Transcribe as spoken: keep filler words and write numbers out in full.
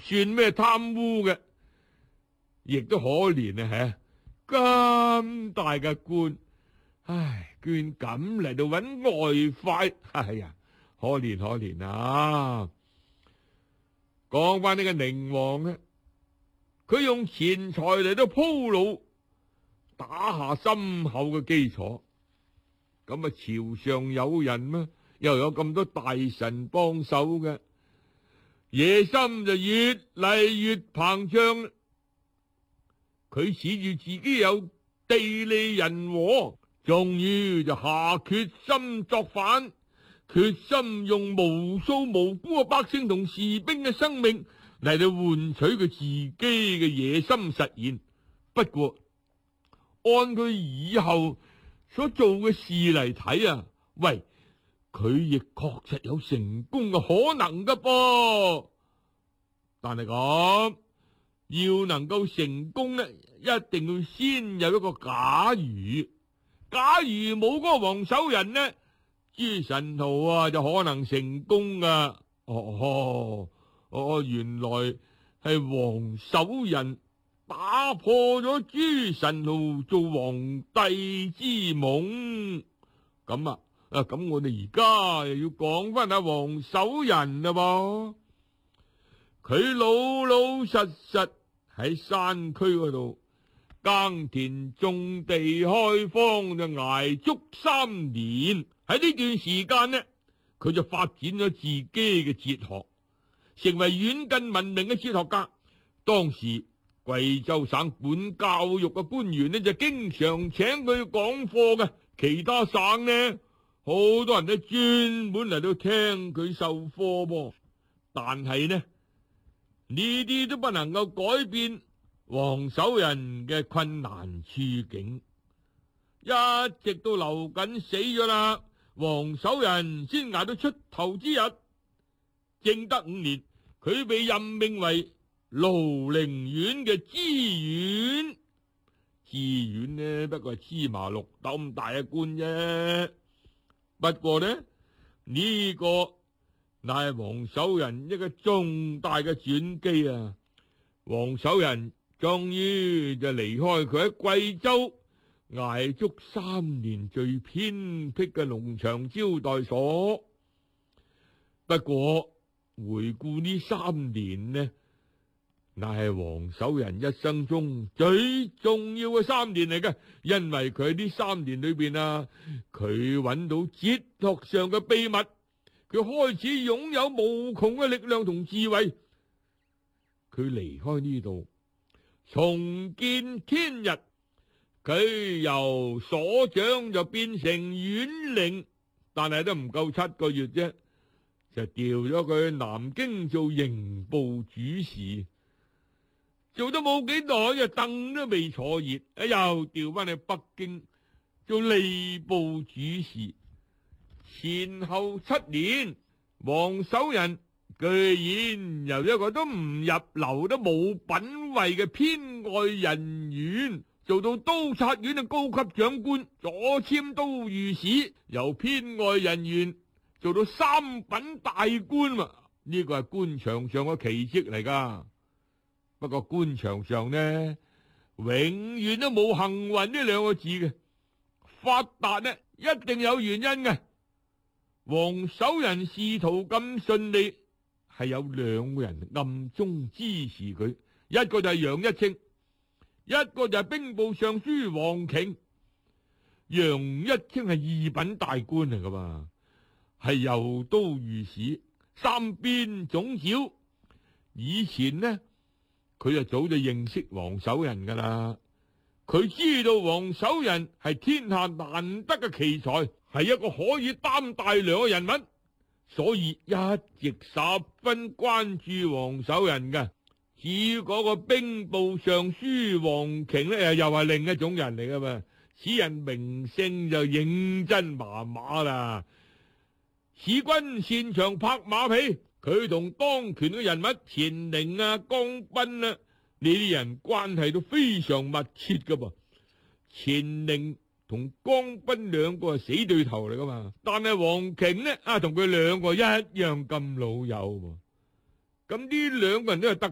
算咩貪污嘅，亦都可憐啊！吓，咁大嘅官，唉，居然咁嚟到揾外快，哎呀，可憐可憐啊！講翻呢個寧王啊，佢用錢財嚟到鋪路，打下深厚嘅基礎。咁啊，朝上有人咩？又有咁多大臣幫手嘅，野心就越嚟越膨脹。佢恃住自己有地利人和，終於就下決心作反，決心用無數無辜嘅百姓同士兵嘅生命嚟到換取佢自己嘅野心實現。不過按佢以後所做嘅事嚟睇啊，喂，佢亦確實有成功嘅可能噶噃。但係咁要能夠成功呢，一定要先有一個假如。假如冇嗰個王守仁呢，朱宸圖啊就可能成功噶。哦哦哦，原來係王守仁打破咗朱宸圖做皇帝之夢。咁啊啊咁，我哋而家又要講翻下王守仁啦噃。佢老老實實喺山區嗰度耕田種地開荒，就挨足三年。喺呢段時間呢，佢就發展咗自己嘅哲學，成為遠近聞名嘅哲學家。當時貴州省管教育嘅官員呢，就經常請佢講課嘅。其他省呢，好多人都專門嚟到聽佢授課噃。但係呢，呢啲都不能夠改變王守仁嘅困難處境。一直到劉瑾死咗啦，王守仁先捱到出頭之日。正德五年，佢被任命為廬陵縣嘅知縣。知縣呢，不過係芝麻綠豆咁大嘅官啫。不過呢，呢、這個乃係王守仁一個重大嘅轉機啊！王守仁終於就離開佢喺貴州挨足三年最偏僻嘅農場招待所。不過回顧呢三年呢，乃係王守仁一生中最重要嘅三年嚟嘅，因為佢喺呢三年裏邊啊，佢揾到哲學上嘅秘密，佢開始擁有無窮嘅力量同智慧。佢離開呢度，重見天日，佢由所長就變成縣令，但係都唔夠七個月啫，就調咗佢去南京做刑部主事。做咗冇幾耐，就凳都未坐熱，又調翻去北京做吏部主事。前後七年，王守仁居然由一個都唔入流、都冇品位嘅編外人員，做到都察院嘅高級長官，左簽都御史，由編外人員做到三品大官嘛。呢個係官場上嘅奇蹟嚟噶。不過官場上呢，永遠都冇幸運呢兩個字嘅。發達呢，一定有原因嘅。王守仁仕途咁順利，係有兩個人暗中支持佢，一個就係楊一清，一個就係兵部尚書黃瓊。楊一清係二品大官嚟噶嘛，係右都御史、三邊總剿。以前呢，佢就早就認識王守仁噶啦，佢知道王守仁係天下難得嘅奇才，係一個可以擔大梁嘅人物，所以一直十分關注王守仁嘅。至於嗰個兵部尚書黃瓊呢，又係另一種人嚟噶嘛，此人名聲就認真麻麻啦。此君擅長拍馬屁，佢同當權嘅人物錢寧啊、江彬啊呢啲人關係都非常密切噶噃。錢寧同江彬兩個係死對頭嚟噶嘛，但係黃瓊呢啊同佢兩個一樣咁老友喎。咁呢兩個人都係特